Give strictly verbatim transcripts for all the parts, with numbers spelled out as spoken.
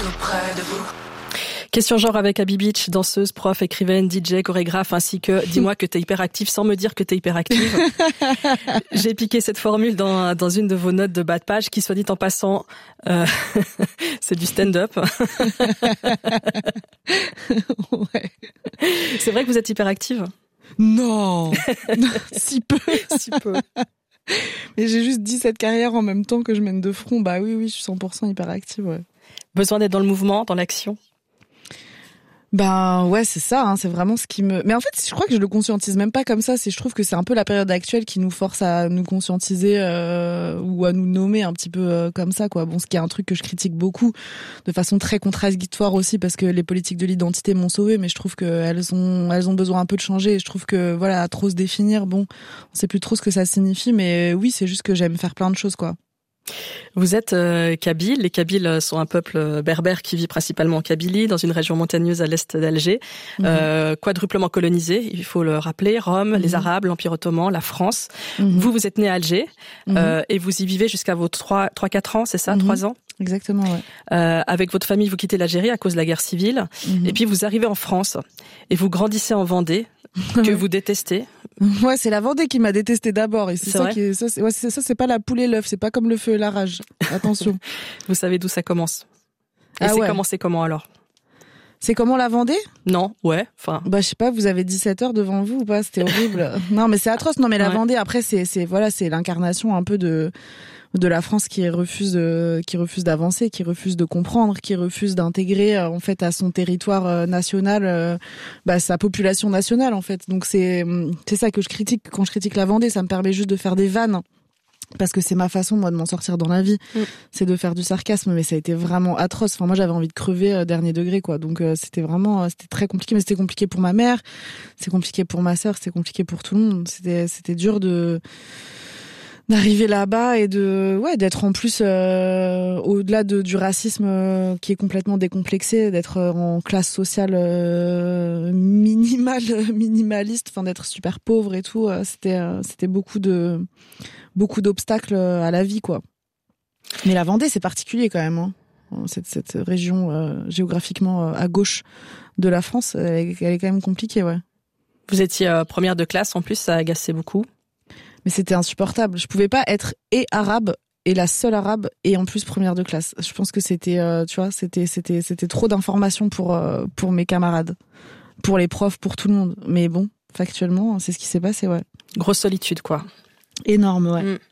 tout près de vous. Question genre avec Abby Beach, danseuse, prof, écrivaine, D J, chorégraphe, ainsi que dis-moi que t'es hyperactive sans me dire que t'es hyperactive. J'ai piqué cette formule dans, dans une de vos notes de bas de page qui, soit dit en passant, euh, c'est du stand-up. Ouais. C'est vrai que vous êtes hyperactive? Non, si peu. Si peu. Mais j'ai juste dix-sept carrières en même temps que je mène de front. Bah oui, oui, je suis cent pour cent hyperactive, ouais. Besoin d'être dans le mouvement, dans l'action? Ben ouais, c'est ça, hein, c'est vraiment ce qui me... Mais en fait, je crois que je le conscientise même pas comme ça. C'est, je trouve que c'est un peu la période actuelle qui nous force à nous conscientiser euh, ou à nous nommer un petit peu euh, comme ça, quoi. Bon, ce qui est un truc que je critique beaucoup, de façon très contradictoire aussi, parce que les politiques de l'identité m'ont sauvée, mais je trouve qu'elles ont, elles ont besoin un peu de changer. Et je trouve que voilà, à trop se définir, bon, on sait plus trop ce que ça signifie, mais oui, c'est juste que j'aime faire plein de choses, quoi. Vous êtes euh, Kabyle. Les Kabyles sont un peuple berbère qui vit principalement en Kabylie, dans une région montagneuse à l'est d'Alger, mmh. euh, quadruplement colonisée, il faut le rappeler, Rome, mmh. les Arabes, l'Empire ottoman, la France. Mmh. Vous, vous êtes né à Alger mmh. euh, et vous y vivez jusqu'à vos trois quatre ans, c'est ça, trois mmh. ans? Exactement, ouais. Euh, avec votre famille, vous quittez l'Algérie à cause de la guerre civile, mmh. et puis vous arrivez en France et vous grandissez en Vendée, que vous détestez. Ouais, c'est la Vendée qui m'a détesté d'abord, et c'est, c'est ça vrai qui est, ça, c'est, ouais, c'est ça, c'est pas la poule et l'œuf, c'est pas comme le feu et la rage. Attention. Vous savez d'où ça commence? Et ah c'est ouais. commencé comment alors? C'est comment la Vendée? Non, ouais, enfin. Bah, je sais pas, vous avez dix-sept heures devant vous ou pas? C'était horrible. Non, mais c'est atroce. Non, mais la ouais. Vendée, après, c'est, c'est, voilà, c'est l'incarnation un peu de, de la France qui refuse de, qui refuse d'avancer, qui refuse de comprendre, qui refuse d'intégrer, euh, en fait, à son territoire euh, national, euh, bah, sa population nationale, en fait. Donc c'est, c'est ça que je critique. Quand je critique la Vendée, ça me permet juste de faire des vannes. Parce que c'est ma façon, moi, de m'en sortir dans la vie. Mm. C'est de faire du sarcasme, mais ça a été vraiment atroce. Enfin, moi, j'avais envie de crever euh, dernier degré, quoi. Donc, euh, c'était vraiment, euh, c'était très compliqué. Mais c'était compliqué pour ma mère, c'est compliqué pour ma sœur, c'était compliqué pour tout le monde. C'était, c'était dur de d'arriver là-bas et de, ouais, d'être en plus euh, au-delà de du racisme euh, qui est complètement décomplexé, d'être euh, en classe sociale euh, minimale, minimaliste, enfin d'être super pauvre et tout. Euh, c'était, euh, c'était beaucoup de beaucoup d'obstacles à la vie, quoi. Mais la Vendée, c'est particulier quand même, hein. Cette, cette région euh, géographiquement euh, à gauche de la France, elle est, elle est quand même compliquée, ouais. Vous étiez euh, première de classe, en plus, ça agaçait beaucoup. Mais c'était insupportable. Je pouvais pas être et arabe et la seule arabe et en plus première de classe. Je pense que c'était, euh, tu vois, c'était, c'était, c'était trop d'informations pour euh, pour mes camarades, pour les profs, pour tout le monde. Mais bon, factuellement, c'est ce qui s'est passé, ouais. Grosse solitude, quoi. Énorme, ouais. Mmh.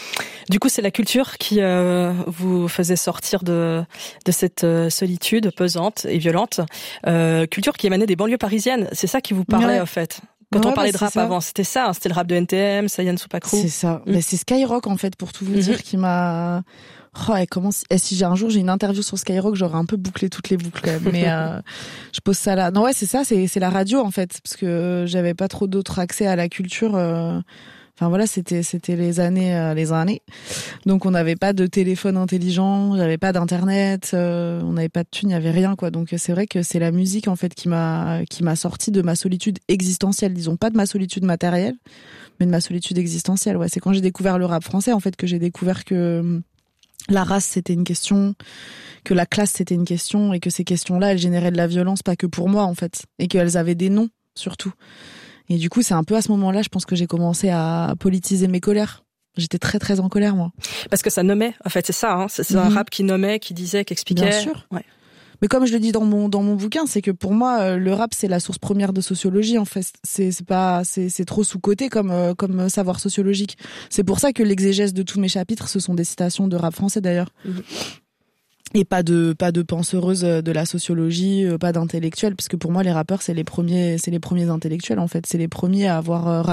Du coup, c'est la culture qui euh, vous faisait sortir de de cette euh, solitude pesante et violente. Euh, culture qui émanait des banlieues parisiennes. C'est ça qui vous parlait, ouais. En fait. Quand ouais, on parlait bah, de rap ça. Avant, c'était ça, hein, c'était le rap de N T M, Sayan Soupacrou. C'est ça. Mmh. Mais c'est Skyrock, en fait, pour tout vous mmh. dire, qui m'a... Oh, et comment... et si j'ai un jour j'ai une interview sur Skyrock, j'aurais un peu bouclé toutes les boucles, quand même. Mais euh, je pose ça là. Non, ouais, c'est ça, c'est, c'est la radio, en fait. Parce que j'avais pas trop d'autres accès à la culture... Euh... Enfin voilà, c'était c'était les années euh, les années. Donc on n'avait pas de téléphone intelligent, j'avais pas d'internet, euh, on n'avait pas de thunes, il y avait rien, quoi. Donc c'est vrai que c'est la musique, en fait, qui m'a qui m'a sorti de ma solitude existentielle, disons, pas de ma solitude matérielle, mais de ma solitude existentielle. Ouais, c'est quand j'ai découvert le rap français, en fait, que j'ai découvert que la race c'était une question, que la classe c'était une question, et que ces questions-là, elles généraient de la violence, pas que pour moi, en fait, et qu'elles avaient des noms, surtout. Et du coup, c'est un peu à ce moment-là, je pense que j'ai commencé à politiser mes colères. J'étais très, très en colère, moi. Parce que ça nommait, en fait, c'est ça, hein. C'est, c'est mm-hmm. un rap qui nommait, qui disait, qui expliquait. Bien sûr. Ouais. Mais comme je le dis dans mon, dans mon bouquin, c'est que pour moi, le rap, c'est la source première de sociologie, en fait. C'est, c'est pas, c'est, c'est trop sous-coté comme, comme savoir sociologique. C'est pour ça que l'exégèse de tous mes chapitres, ce sont des citations de rap français, d'ailleurs. Mm-hmm. Et pas de pas de penseuses de la sociologie, pas d'intellectuels, parce que pour moi les rappeurs c'est les premiers c'est les premiers intellectuels, en fait, c'est les premiers à avoir